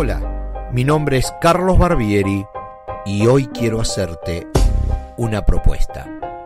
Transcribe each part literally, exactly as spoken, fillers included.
Hola, mi nombre es Carlos Barbieri y hoy quiero hacerte una propuesta.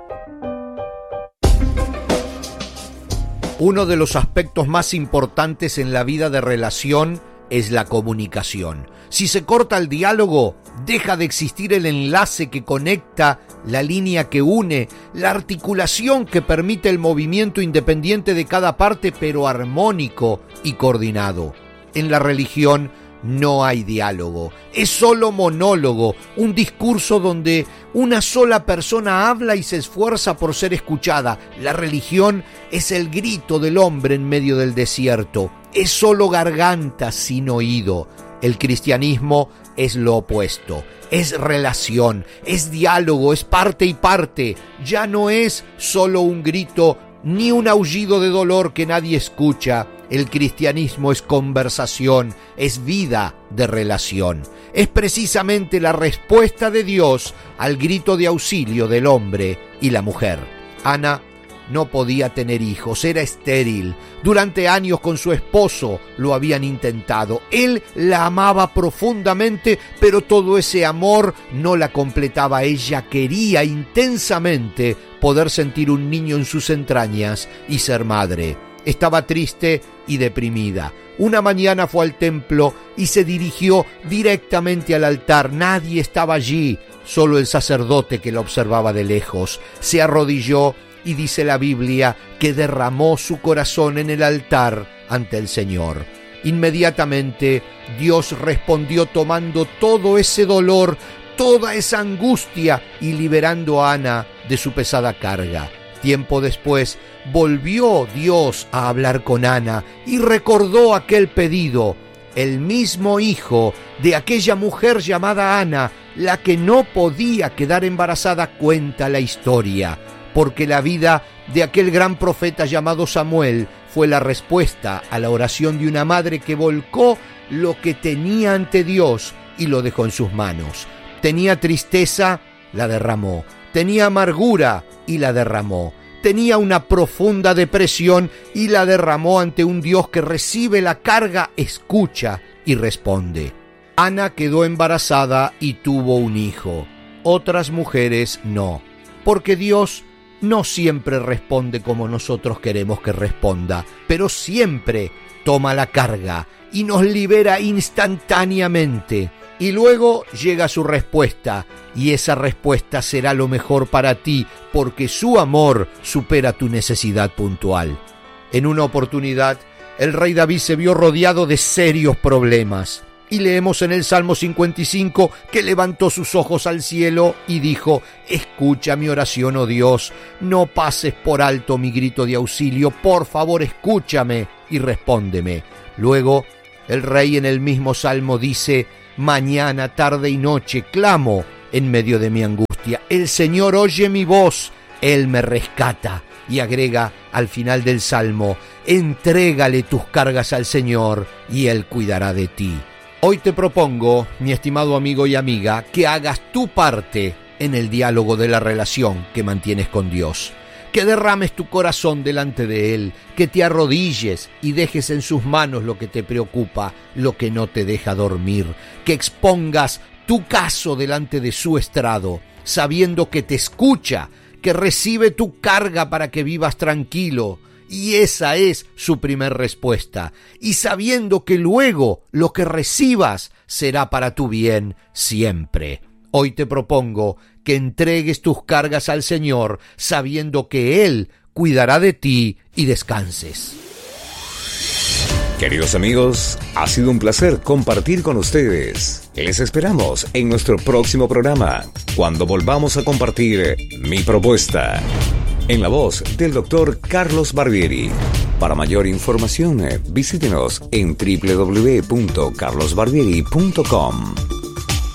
Uno de los aspectos más importantes en la vida de relación es la comunicación. Si se corta el diálogo, deja de existir el enlace que conecta, la línea que une, la articulación que permite el movimiento independiente de cada parte, pero armónico y coordinado. En la religión no hay diálogo, es solo monólogo, un discurso donde una sola persona habla y se esfuerza por ser escuchada. La religión es el grito del hombre en medio del desierto, es solo garganta sin oído. El cristianismo es lo opuesto, es relación, es diálogo, es parte y parte. Ya no es solo un grito ni un aullido de dolor que nadie escucha. El cristianismo es conversación, es vida de relación. Es precisamente la respuesta de Dios al grito de auxilio del hombre y la mujer. Ana no podía tener hijos, era estéril. Durante años con su esposo lo habían intentado. Él la amaba profundamente, pero todo ese amor no la completaba. Ella quería intensamente poder sentir un niño en sus entrañas y ser madre. Estaba triste y deprimida. Una mañana fue al templo y se dirigió directamente al altar. Nadie estaba allí, solo el sacerdote que la observaba de lejos. Se arrodilló y dice la Biblia que derramó su corazón en el altar ante el Señor. Inmediatamente Dios respondió tomando todo ese dolor, toda esa angustia y liberando a Ana de su pesada carga. Tiempo después volvió Dios a hablar con Ana y recordó aquel pedido. El mismo hijo de aquella mujer llamada Ana, la que no podía quedar embarazada, cuenta la historia, porque la vida de aquel gran profeta llamado Samuel fue la respuesta a la oración de una madre que volcó lo que tenía ante Dios y lo dejó en sus manos. Tenía tristeza, la derramó. Tenía amargura y la derramó. Tenía una profunda depresión y la derramó ante un Dios que recibe la carga, escucha y responde. Ana quedó embarazada y tuvo un hijo. Otras mujeres no, porque Dios no siempre responde como nosotros queremos que responda, pero siempre toma la carga y nos libera instantáneamente. Y luego llega su respuesta, y esa respuesta será lo mejor para ti, porque su amor supera tu necesidad puntual. En una oportunidad, el rey David se vio rodeado de serios problemas. Y leemos en el Salmo cincuenta y cinco que levantó sus ojos al cielo y dijo: escucha mi oración, oh Dios, no pases por alto mi grito de auxilio, por favor escúchame y respóndeme. Luego, el rey en el mismo Salmo dice: mañana, tarde y noche clamo en medio de mi angustia. El Señor oye mi voz, Él me rescata. Y agrega al final del Salmo: entrégale tus cargas al Señor y Él cuidará de ti. Hoy te propongo, mi estimado amigo y amiga, que hagas tu parte en el diálogo de la relación que mantienes con Dios. Que derrames tu corazón delante de Él, que te arrodilles y dejes en sus manos lo que te preocupa, lo que no te deja dormir, que expongas tu caso delante de su estrado, sabiendo que te escucha, que recibe tu carga para que vivas tranquilo, y esa es su primer respuesta, y sabiendo que luego lo que recibas será para tu bien siempre. Hoy te propongo que entregues tus cargas al Señor, sabiendo que Él cuidará de ti y descanses. Queridos amigos, ha sido un placer compartir con ustedes. Les esperamos en nuestro próximo programa, cuando volvamos a compartir Mi Propuesta, en la voz del doctor Carlos Barbieri. Para mayor información, visítenos en doble u doble u doble u punto carlos barbieri punto com.